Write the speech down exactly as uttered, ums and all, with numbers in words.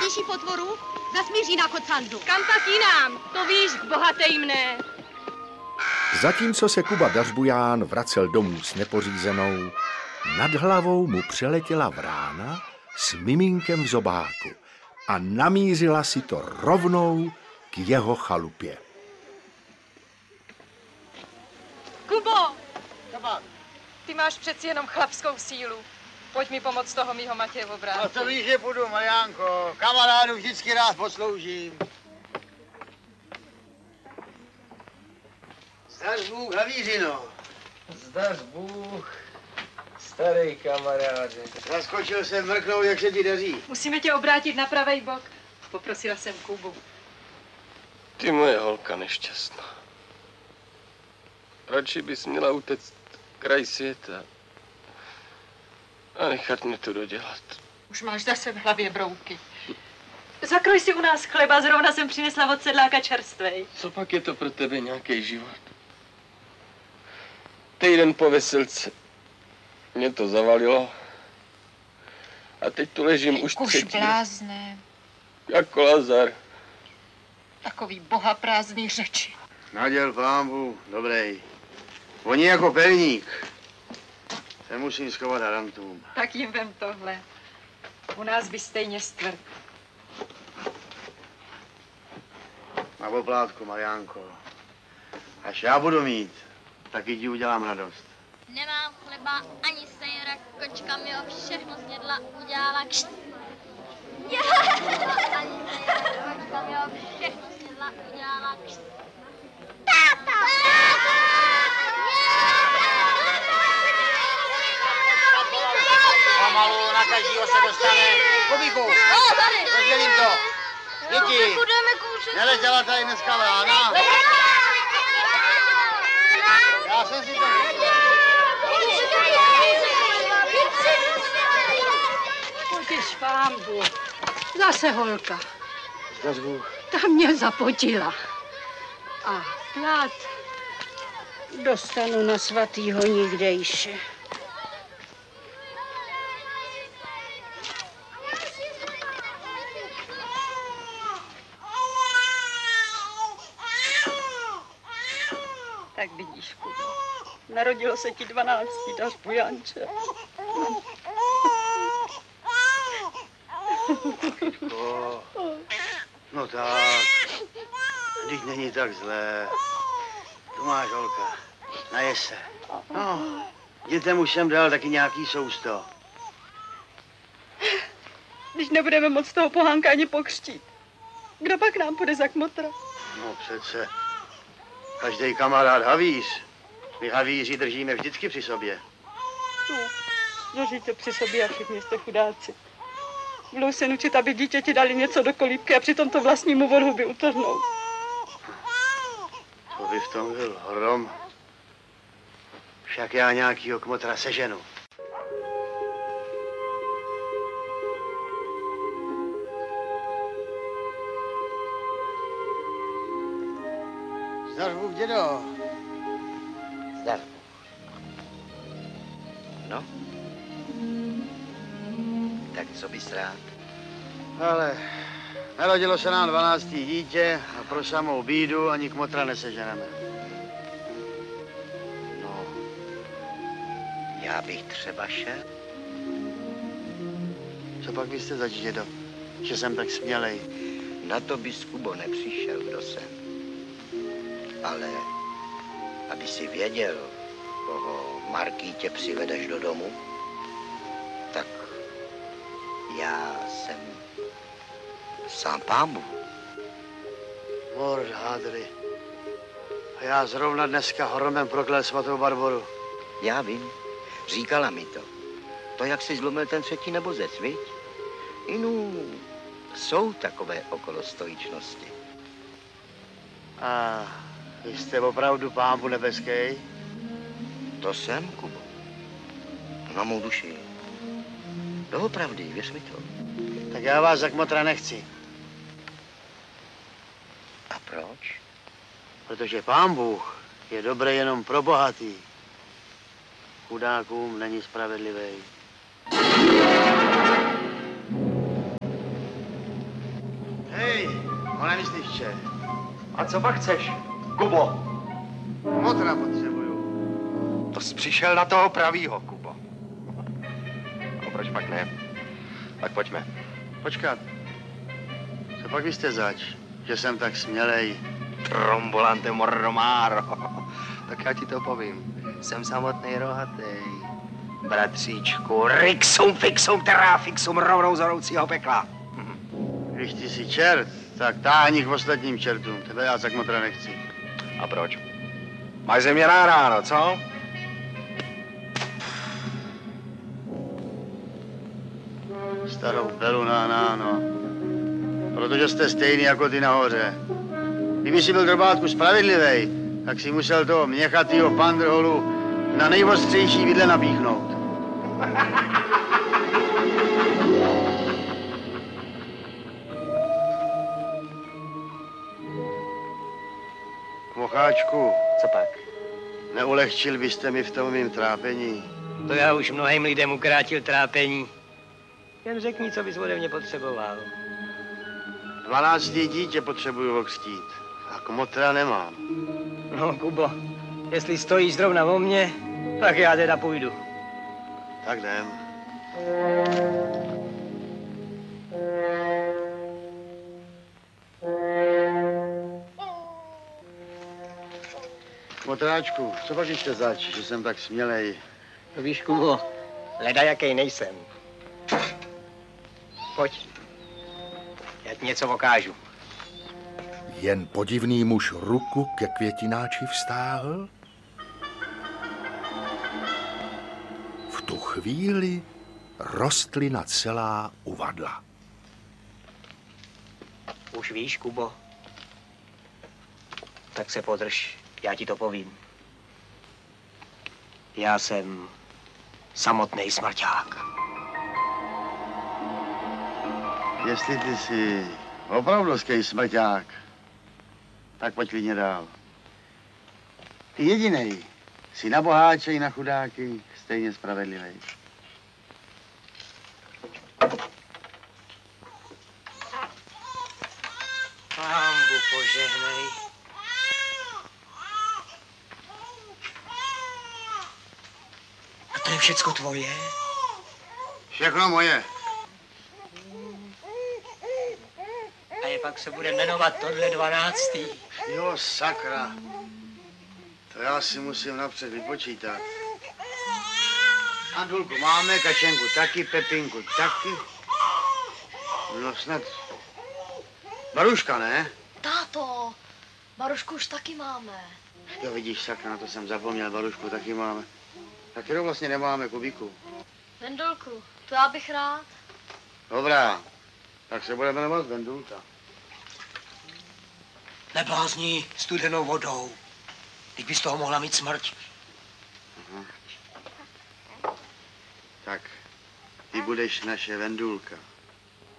další potvoru? Zasmíří na kocandu. Kam tak jinam? To víš, k bohatým ne. Zatímco se Kuba Dařbuján vracel domů s nepořízenou, nad hlavou mu přeletěla vrána s miminkem v zobáku a namířila si to rovnou k jeho chalupě. Kubo! Ty máš přeci jenom chlapskou sílu. Pojď mi pomoct toho mýho Matěje obránku. No to víš, že půjdu, Mariánko. Kamarádu vždycky rád posloužím. Zdař Bůh, Havířino. Zdař Bůh, starý kamaráde. Zaskočil jsem mrknout, jak se ti daří. Musíme tě obrátit na pravej bok. Poprosila jsem Kubu. Ty moje holka nešťastná. Radši bys měla utéct kraj světa a nechat mě to dodělat. Už máš zase v hlavě brouky. Zakroj si u nás chleba, zrovna jsem přinesla od sedláka čerstvej. Co pak je to pro tebe nějaký život? Týden po veselce mě to zavalilo a teď tu ležím už Kuš třetí. blázne. Jako Lazar. Takový boha prázdný řeči. Naděl pámbu, dobrý. Oni jako pelník. Se musím schovat harantům. Tak jim vem tohle. U nás by stejně stvrt. Na oplátku, Mariánko. Až já budu mít, taky ti udělám radost. Nemám chleba ani sejra, kočka mi ho všechno snědla, udělala kšt. Ani sejra, kočka mi ho všechno snědla, udělala kšt. Táta! Pomalu, na každýho se dostane. Kubíku, rozdělím to. Děti, neletěla tady dneska vrána. Já jsem si to myslel. Potěš pánbu, zase holka. Zdař Bůh. Ta mě zapotila. A plát dostanu na svatýho nikdejše. Tak vidíš, Kubo. Narodilo se ti dvanáctý Dařbujánče. Kubo. No tak, když není tak zlé. To máš, holka. Naje se. No, dětem už jsem dal taky nějaký sousto. Když nebudeme moc toho pohánka ani pokřtít, kdo pak nám půjde za kmotra? No přece, každý kamarád havíř. My havíři držíme vždycky při sobě. No, držíte při sobě a všichni jste chudáci. Budou se nučit, aby dítěti dali něco do kolíbky a přitom to vlastnímu volhuby utrhnou. To by v tom byl hrom. Však já nějakýho kmotra seženu. Zdař Bůh, dědo. Zdař Bůh. No? Tak co bys rád? Ale narodilo se nám dvanáctý dítě a pro samou bídu ani kmotra neseženeme. No, já bych třeba šel. Co pak byste zač, dědo, že jsem tak smělej? Na to bys, Kubo, nepřišel, kdo jsem. Ale aby si věděl, koho Markýtě přivedeš do domu, tak já jsem sám pán Bůh. Mord hádry. A já zrovna dneska hromem proklel svatou Barboru. Já vím, říkala mi to. To, jak jsi zlomil ten třetí nebozec, viď? Inu, jsou takové okolostojičnosti. A vy jste opravdu Pán Bůh nebeský? To jsem, Kubo. Na mou duši. Doopravdy, věř mi to. Tak já vás za kmotra nechci. A proč? Protože Pán Bůh je dobrý jenom pro bohatý. Chudákům není spravedlivý. Pane myslivče, A co pak chceš, Kubo? motra potřebuju. To jsi přišel na toho pravýho, Kubo. No proč pak ne? Tak pojďme. Počkat. Co pak vy jste zač, že jsem tak smělej? Trombolante morromáro. Tak já ti to povím. Jsem samotný rohatej. Bratříčku, rixum fixum terra fixum rovnou z horoucího pekla. Když ty jsi čert, tak táhni k ostatním čertům. Tebe já tak motra nechci. A proč? Máš ze mě ráno, co? Starou belu na náno. Protože jste stejný jako ty nahoře. Kdyby si byl drobátku spravedlivej, tak si musel toho měchatýho pandrholu na nejostřejší vidle napíchnout. Mocháčku, Co pak? neulehčil byste mi v tom mým trápení? To já už mnohým lidem ukrátil trápení. Jen řekni, co bys ode mě potřeboval. Dvanáctý dítě potřebuju okřtít. A kmotra nemám. No, Kubo, jestli stojíš zrovna o mě, tak já teda půjdu. Tak jdem. Kmotráčku, co pak ještě zač, že jsem tak smělej? No víš, Kubo, leda jakej nejsem. Pojď, já ti něco ukážu. Jen podivný muž ruku ke květináči vztáhl. V tu chvíli rostlina celá uvadla. Už víš, Kubo? Tak se podrž, já ti to povím. Já jsem samotný smrťák. Jestli ty jsi opravdovský smrťák, tak pojď klidně dál. Ty jedinej jsi na boháče i na chudáky stejně spravedlivý. Pánbu požehnej. A to je všecko tvoje? Všechno moje. A je pak se bude jmenovat tohle dvanáctý. Jo, sakra. To já si musím napřed vypočítat. Andulku máme, Kačenku taky, Pepinku taky. No snad... Baruška, ne? Táto, Barušku už taky máme. Jo, vidíš, sakra, na to jsem zapomněl, Barušku taky máme. Tak kterou vlastně nemáme, Kubíku? Vendulku, to já bych rád. Dobrá, tak se bude jmenovat Vendulka. Neblázni studenou vodou. Teď bys toho mohla mít smrť. Aha. Tak, ty budeš naše Vendulka.